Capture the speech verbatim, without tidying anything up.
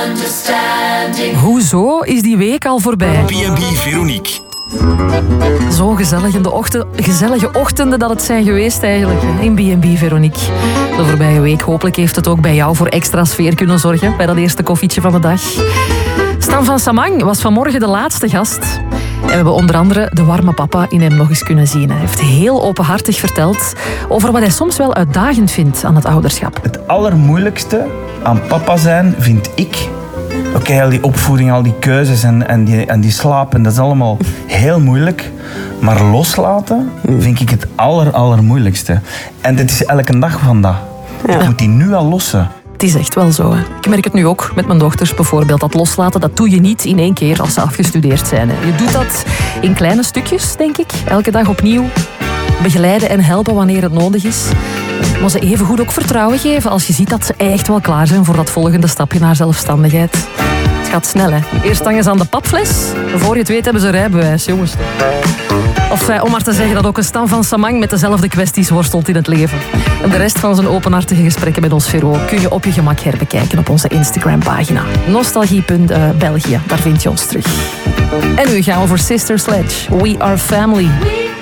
Hoezo is die week al voorbij? B en B Veronique. Zo gezellig in de ochtend, gezellige ochtenden dat het zijn geweest eigenlijk in B en B Veronique. De voorbije week, hopelijk heeft het ook bij jou voor extra sfeer kunnen zorgen bij dat eerste koffietje van de dag. Stan van Samang was vanmorgen de laatste gast. En we hebben onder andere de warme papa in hem nog eens kunnen zien. Hij heeft heel openhartig verteld over wat hij soms wel uitdagend vindt aan het ouderschap. Het allermoeilijkste aan papa zijn vind ik... Oké, okay, al die opvoeding, al die keuzes en, en, die, en die slapen, dat is allemaal heel moeilijk. Maar loslaten vind ik het aller, allermoeilijkste. En dit is elke dag van dat. Ja. Ik moet die nu al lossen. Het is echt wel zo. Hè. Ik merk het nu ook met mijn dochters bijvoorbeeld. Dat loslaten, dat doe je niet in één keer als ze afgestudeerd zijn. Hè. Je doet dat in kleine stukjes, denk ik. Elke dag opnieuw. Begeleiden en helpen wanneer het nodig is. Maar ze evengoed ook vertrouwen geven als je ziet dat ze echt wel klaar zijn voor dat volgende stapje naar zelfstandigheid. Het gaat snel, hè. Eerst hangen ze aan de papfles. Voor je het weet hebben ze rijbewijs, jongens. Of eh, om maar te zeggen dat ook een Stan van Samang met dezelfde kwesties worstelt in het leven. En de rest van zijn openhartige gesprekken met ons Vero kun je op je gemak herbekijken op onze Instagram-pagina. Nostalgie punt België, daar vind je ons terug. En nu gaan we voor Sister Sledge. We are family.